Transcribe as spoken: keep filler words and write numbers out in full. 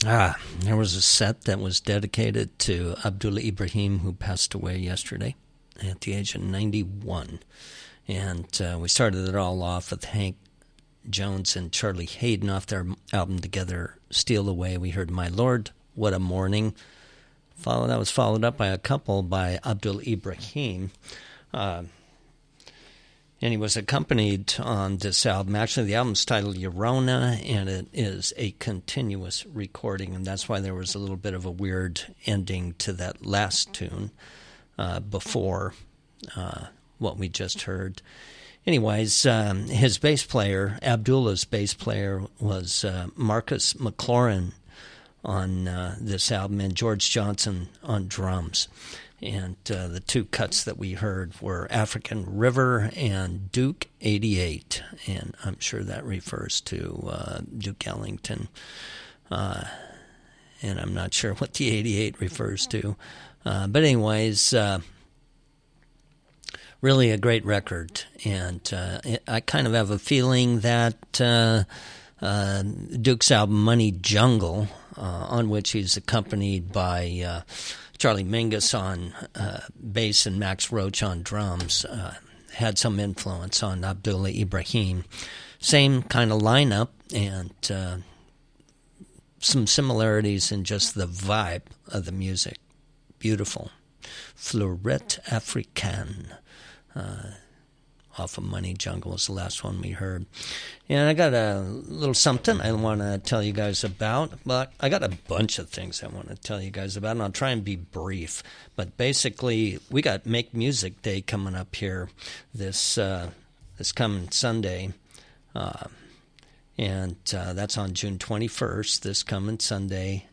Ah, there was a set that was dedicated to Abdullah Ibrahim, who passed away yesterday at the age of ninety-one. And uh, we started it all off with Hank Jones and Charlie Hayden off their album together, Steal Away. We heard My Lord, What a Morning. Follow, that was followed up by a couple by Abdul Ibrahim. Uh, and he was accompanied on this album. Actually, the album's titled Llorona, and it is a continuous recording, and that's why there was a little bit of a weird ending to that last tune uh, before uh, what we just heard. Anyways, um, his bass player, Abdullah's bass player, was uh, Marcus McLaurin on uh, this album, and George Johnson on drums. And uh, the two cuts that we heard were African River and Duke eighty-eight, and I'm sure that refers to uh, Duke Ellington. Uh, and I'm not sure what the eighty-eight refers to. Uh, but anyways, uh, really a great record. And uh, I kind of have a feeling that uh, uh, Duke's album Money Jungle, uh, on which he's accompanied by Uh, Charlie Mingus on uh, bass and Max Roach on drums, uh, had some influence on Abdullah Ibrahim. Same kind of lineup, and uh, some similarities in just the vibe of the music. Beautiful. Fleurette Africaine. Uh, off of Money Jungle was the last one we heard. And I got a little something I want to tell you guys about. But I got a bunch of things I want to tell you guys about, and I'll try and be brief. But basically, we got Make Music Day coming up here this uh, this coming Sunday. Uh, and uh, that's on June twenty-first, this coming Sunday.